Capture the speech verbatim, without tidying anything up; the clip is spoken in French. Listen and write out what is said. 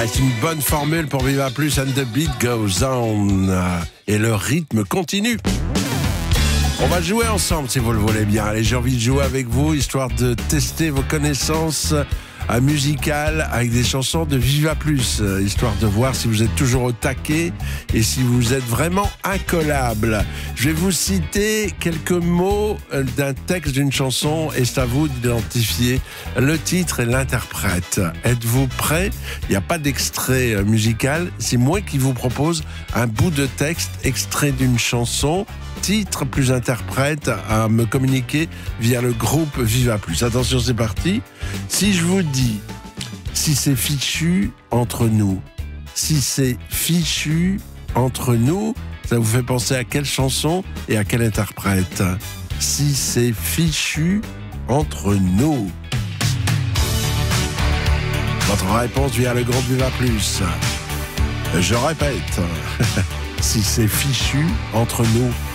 C'est une bonne formule pour Viva Plus and the beat goes on. Et le rythme continue. On va jouer ensemble si vous le voulez bien. Allez, j'ai envie de jouer avec vous, histoire de tester vos connaissances musicales avec des chansons de Viva Plus, histoire de voir si vous êtes toujours au taquet et si vous êtes vraiment incollable. Je vais vous citer quelques mots d'un texte d'une chanson et c'est à vous d'identifier le titre et l'interprète. Êtes-vous prêts? Il n'y a pas d'extrait musical, c'est moi qui vous propose un bout de texte extrait d'une chanson, titre plus interprète, à me communiquer via le groupe Viva Plus. Attention, c'est parti. Si je vous dis, si c'est fichu entre nous, si c'est fichu entre nous, ça vous fait penser à quelle chanson et à quel interprète? Si c'est fichu entre nous. Votre réponse via le groupe Viva Plus. Je répète, si c'est fichu entre nous.